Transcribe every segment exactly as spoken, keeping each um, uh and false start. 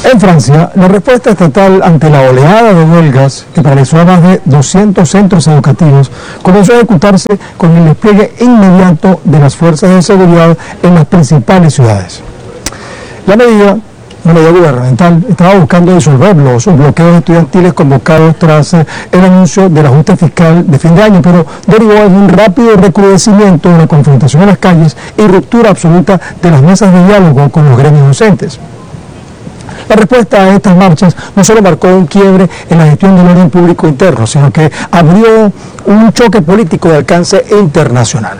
En Francia, la respuesta estatal ante la oleada de huelgas que paralizó a más de doscientos centros educativos comenzó a ejecutarse con el despliegue inmediato de las fuerzas de seguridad en las principales ciudades. La medida, una medida gubernamental, estaba buscando disolver los bloqueos estudiantiles convocados tras el anuncio del ajuste fiscal de fin de año, pero derivó en un rápido recrudecimiento de la confrontación en las calles y ruptura absoluta de las mesas de diálogo con los gremios docentes. La respuesta a estas marchas no solo marcó un quiebre en la gestión del orden público interno, sino que abrió un choque político de alcance internacional.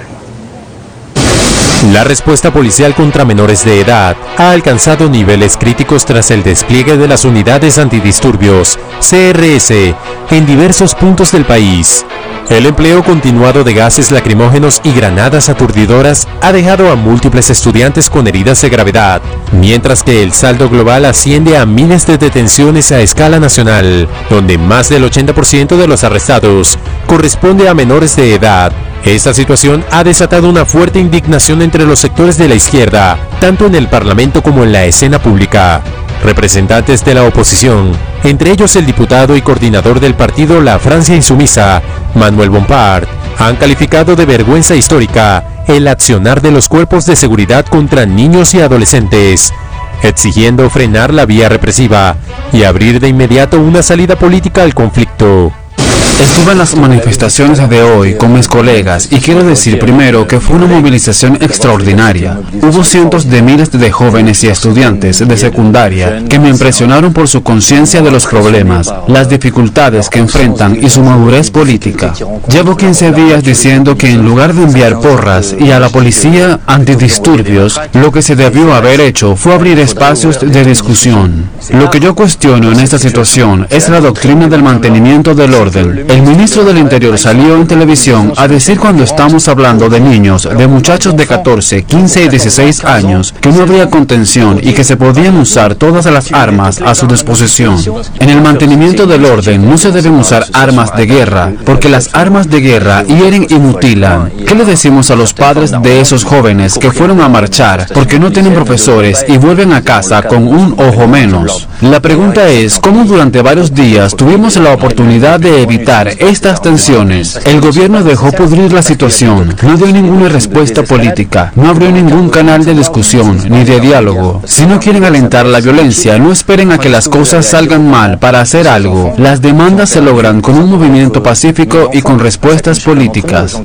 La respuesta policial contra menores de edad ha alcanzado niveles críticos tras el despliegue de las unidades antidisturbios, C R S, en diversos puntos del país. El empleo continuado de gases lacrimógenos y granadas aturdidoras ha dejado a múltiples estudiantes con heridas de gravedad, mientras que el saldo global asciende a miles de detenciones a escala nacional, donde más del ochenta por ciento de los arrestados corresponde a menores de edad. Esta situación ha desatado una fuerte indignación entre los sectores de la izquierda, tanto en el Parlamento como en la escena pública. Representantes de la oposición, entre ellos el diputado y coordinador del partido La Francia Insumisa, Manuel Bompard, han calificado de vergüenza histórica el accionar de los cuerpos de seguridad contra niños y adolescentes, exigiendo frenar la vía represiva y abrir de inmediato una salida política al conflicto. Estuve en las manifestaciones de hoy con mis colegas y quiero decir primero que fue una movilización extraordinaria. Hubo cientos de miles de jóvenes y estudiantes de secundaria que me impresionaron por su conciencia de los problemas, las dificultades que enfrentan y su madurez política. Llevo quince días diciendo que en lugar de enviar porras y a la policía antidisturbios, lo que se debió haber hecho fue abrir espacios de discusión. Lo que yo cuestiono en esta situación es la doctrina del mantenimiento del orden. El ministro del Interior salió en televisión a decir cuando estamos hablando de niños, de muchachos de catorce, quince y dieciséis años, que no habría contención y que se podían usar todas las armas a su disposición. En el mantenimiento del orden no se deben usar armas de guerra, porque las armas de guerra hieren y mutilan. ¿Qué le decimos a los padres de esos jóvenes que fueron a marchar porque no tienen profesores y vuelven a casa con un ojo menos? La pregunta es, ¿cómo durante varios días tuvimos la oportunidad de evitar estas tensiones? El gobierno dejó pudrir la situación, no dio ninguna respuesta política, no abrió ningún canal de discusión ni de diálogo. Si no quieren alentar la violencia, no esperen a que las cosas salgan mal para hacer algo. Las demandas se logran con un movimiento pacífico y con respuestas políticas.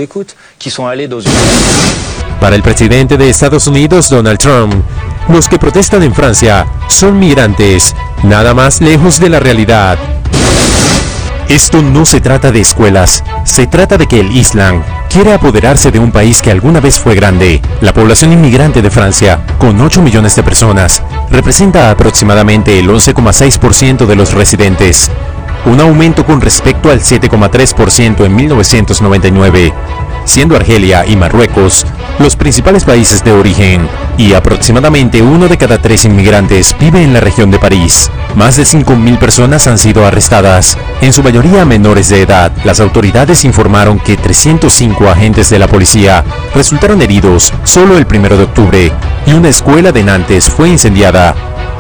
Para el presidente de Estados Unidos, Donald Trump, los que protestan en Francia son migrantes, nada más lejos de la realidad. Esto no se trata de escuelas, se trata de que el Islam quiere apoderarse de un país que alguna vez fue grande. La población inmigrante de Francia, con ocho millones de personas, representa aproximadamente el once coma seis por ciento de los residentes, un aumento con respecto al siete coma tres por ciento en mil novecientos noventa y nueve, siendo Argelia y Marruecos los principales países de origen, y aproximadamente uno de cada tres inmigrantes vive en la región de París. Más de cinco mil personas han sido arrestadas, en su mayoría menores de edad. Las autoridades informaron que trescientos cinco agentes de la policía resultaron heridos solo el primero de octubre, y una escuela de Nantes fue incendiada.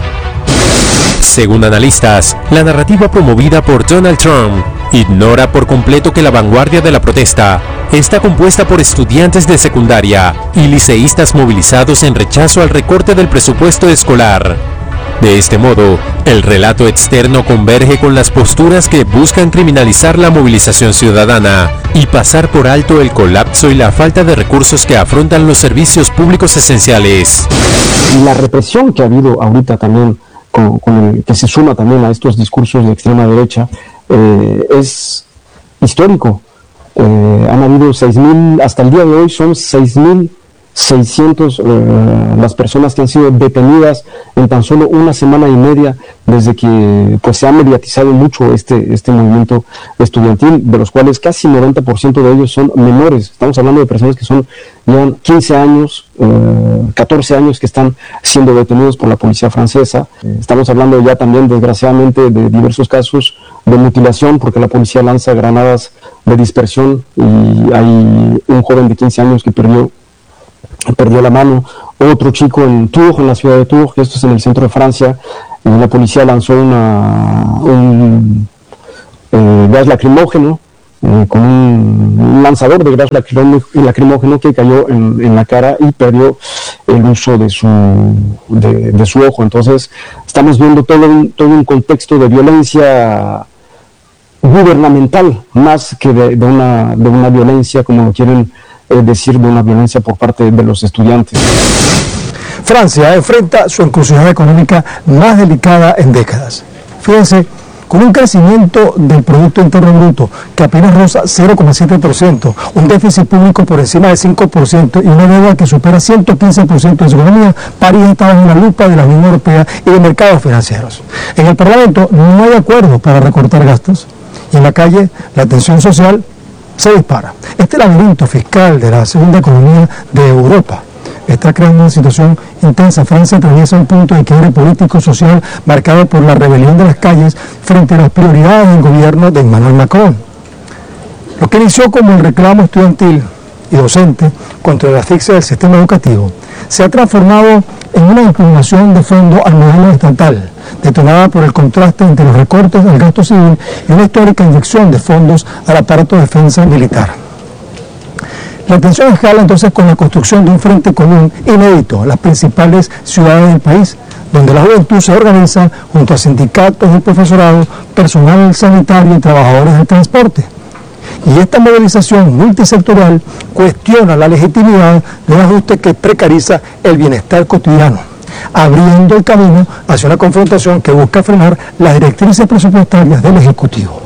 Según analistas, la narrativa promovida por Donald Trump ignora por completo que la vanguardia de la protesta está compuesta por estudiantes de secundaria y liceístas movilizados en rechazo al recorte del presupuesto escolar. De este modo, el relato externo converge con las posturas que buscan criminalizar la movilización ciudadana y pasar por alto el colapso y la falta de recursos que afrontan los servicios públicos esenciales. La represión que ha habido ahorita también, con, con el, que se suma también a estos discursos de extrema derecha, eh, es histórico. Eh, han habido seis mil, hasta el día de hoy son seis mil seiscientas eh, las personas que han sido detenidas en tan solo una semana y media desde que pues se ha mediatizado mucho este, este movimiento estudiantil, de los cuales casi noventa por ciento de ellos son menores. Estamos hablando de personas que son llevan quince años, eh, catorce años que están siendo detenidos por la policía francesa. Eh, estamos hablando ya también, desgraciadamente, de diversos casos de mutilación, porque la policía lanza granadas de dispersión y hay un joven de quince años que perdió perdió la mano, otro chico en Tours, en la ciudad de Tours, esto es en el centro de Francia, eh, la policía lanzó una, un eh, gas lacrimógeno, eh, con un lanzador de gas lacrimógeno que cayó en, en la cara y perdió el uso de su, de, de su ojo. Entonces estamos viendo todo un, todo un contexto de violencia gubernamental, más que de, de, una, de una violencia, como lo quieren eh, decir, de una violencia por parte de los estudiantes. Francia enfrenta su encrucijada económica más delicada en décadas. Fíjense, con un crecimiento del Producto Interno Bruto que apenas roza cero coma siete por ciento, un déficit público por encima del cinco por ciento y una deuda que supera ciento quince por ciento de su economía, París está bajo la lupa de la Unión Europea y de mercados financieros. En el Parlamento no hay acuerdo para recortar gastos y en la calle la tensión social se dispara. Este laberinto fiscal de la segunda economía de Europa está creando una situación intensa. Francia atraviesa un punto de quiebre político-social marcado por la rebelión de las calles frente a las prioridades del gobierno de Emmanuel Macron. Lo que inició como el reclamo estudiantil y docente contra la asfixia del sistema educativo se ha transformado en una impugnación de fondo al modelo estatal, detonada por el contraste entre los recortes del gasto civil y una histórica inyección de fondos al aparato de defensa militar. La tensión escala entonces con la construcción de un frente común inédito en las principales ciudades del país, donde la juventud se organiza junto a sindicatos del profesorado, personal sanitario y trabajadores del transporte. Y esta movilización multisectorial cuestiona la legitimidad de un ajuste que precariza el bienestar cotidiano, abriendo el camino hacia una confrontación que busca frenar las directrices presupuestarias del Ejecutivo.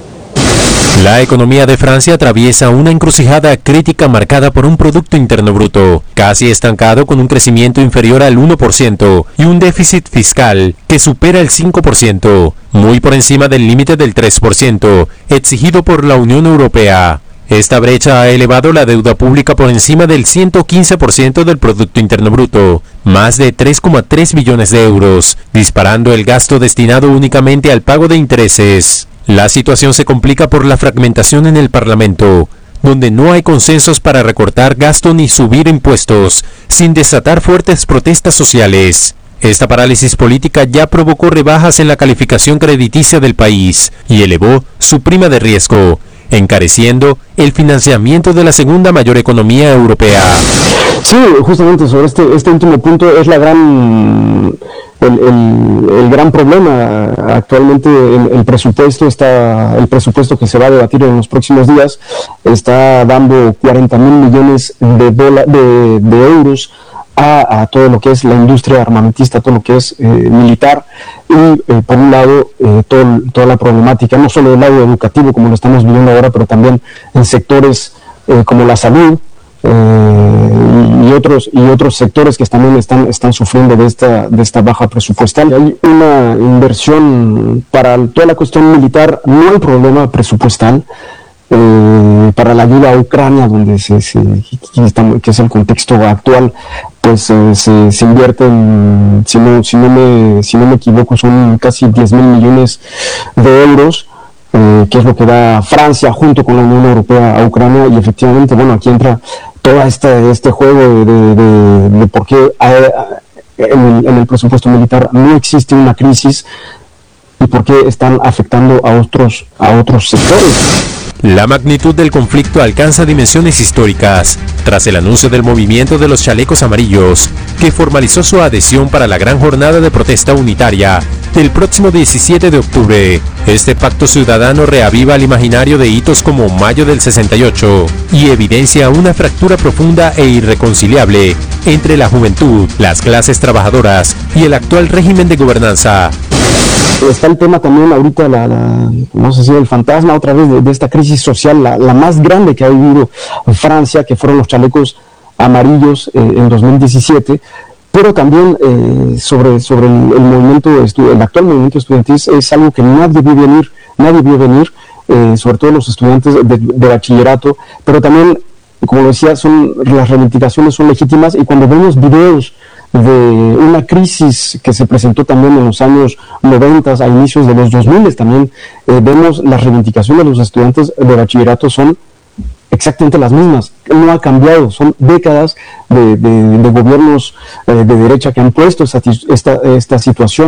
La economía de Francia atraviesa una encrucijada crítica marcada por un Producto Interno Bruto casi estancado con un crecimiento inferior al uno por ciento y un déficit fiscal que supera el cinco por ciento, muy por encima del límite del tres por ciento exigido por la Unión Europea. Esta brecha ha elevado la deuda pública por encima del ciento quince por ciento del Producto Interno Bruto, más de tres coma tres billones de euros, disparando el gasto destinado únicamente al pago de intereses. La situación se complica por la fragmentación en el Parlamento, donde no hay consensos para recortar gasto ni subir impuestos, sin desatar fuertes protestas sociales. Esta parálisis política ya provocó rebajas en la calificación crediticia del país y elevó su prima de riesgo, encareciendo el financiamiento de la segunda mayor economía europea. Sí, justamente sobre este, este último punto es la gran... El, el, el gran problema actualmente. El, el presupuesto está el presupuesto que se va a debatir en los próximos días está dando cuarenta mil millones de, dola, de, de euros a, a todo lo que es la industria armamentista, todo lo que es eh, militar y eh, por un lado eh, todo, toda la problemática no solo del lado educativo como lo estamos viviendo ahora, pero también en sectores eh, como la salud, Eh, y otros y otros sectores que también están están sufriendo de esta de esta baja presupuestal. Hay una inversión para toda la cuestión militar, no hay problema presupuestal. Eh, para la ayuda a Ucrania, donde se, se que es el contexto actual, pues eh, se, se invierte en, si no si no me si no me equivoco, son casi diez mil millones de euros. Eh, que es lo que da Francia junto con la Unión Europea a Ucrania, y efectivamente, bueno, aquí entra todo este, este juego de, de, de por qué hay, en, el, en el presupuesto militar no existe una crisis y por qué están afectando a otros, a otros sectores. La magnitud del conflicto alcanza dimensiones históricas tras el anuncio del movimiento de los chalecos amarillos, que formalizó su adhesión para la gran jornada de protesta unitaria del próximo diecisiete de octubre. Este pacto ciudadano reaviva el imaginario de hitos como Mayo del sesenta y ocho y evidencia una fractura profunda e irreconciliable entre la juventud, las clases trabajadoras y el actual régimen de gobernanza. Está el tema también ahorita, la, la, no sé si el fantasma otra vez de, de esta crisis social, la, la más grande que ha vivido Francia, que fueron los chalecos amarillos eh, en dos mil diecisiete, pero también eh, sobre, sobre el, el movimiento, el actual movimiento estudiantil es algo que nadie vio venir, nadie vio venir, eh, sobre todo los estudiantes de, de bachillerato, pero también, como decía, son, las reivindicaciones son legítimas, y cuando vemos videos de una crisis que se presentó también en los años noventa, a inicios de los dos mil, también eh, vemos las reivindicaciones de los estudiantes de bachillerato son exactamente las mismas, no ha cambiado, son décadas de, de, de gobiernos eh, de derecha que han puesto esta, esta, esta situación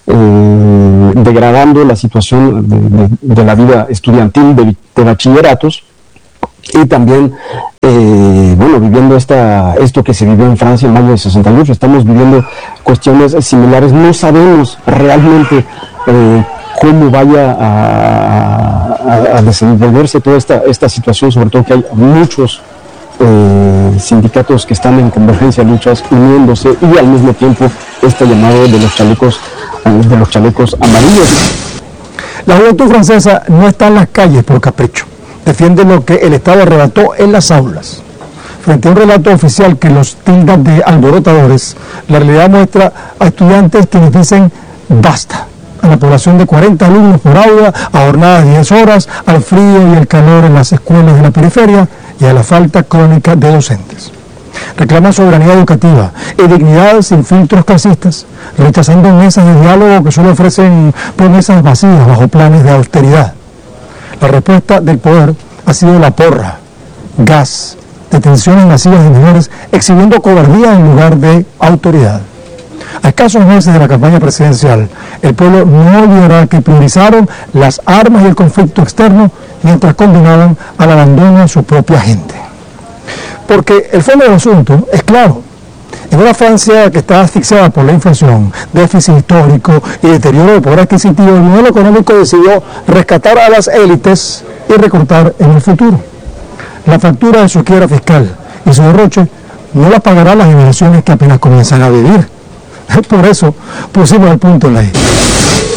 eh, degradando la situación de, de, de la vida estudiantil de, de bachilleratos, y también, eh, bueno, viviendo esta, esto que se vivió en Francia en mayo de sesenta y ocho, estamos viviendo cuestiones similares. No sabemos realmente eh, cómo vaya a, a, a desenvolverse toda esta, esta situación, sobre todo que hay muchos eh, sindicatos que están en convergencia, luchas, uniéndose, y al mismo tiempo este llamado de los chalecos, de los chalecos amarillos. La juventud francesa no está en las calles por capricho. Defiende lo que el Estado arrebató en las aulas. Frente a un relato oficial que los tilda de alborotadores, la realidad muestra a estudiantes quienes dicen basta a la población de cuarenta alumnos por aula, a jornadas de diez horas, al frío y el calor en las escuelas de la periferia y a la falta crónica de docentes. Reclama soberanía educativa y dignidad sin filtros clasistas, rechazando mesas de diálogo que solo ofrecen promesas vacías bajo planes de austeridad. La respuesta del poder ha sido la porra, gas, detenciones masivas de menores, exhibiendo cobardía en lugar de autoridad. A escasos meses de la campaña presidencial, el pueblo no olvidará que priorizaron las armas y el conflicto externo mientras condenaban al abandono de su propia gente. Porque el fondo del asunto es claro. En una Francia que está asfixiada por la inflación, déficit histórico y deterioro del poder adquisitivo, el modelo económico decidió rescatar a las élites y recortar en el futuro. La factura de su quiebra fiscal y su derroche no la pagarán las generaciones que apenas comienzan a vivir. Por eso pusimos el punto en la I.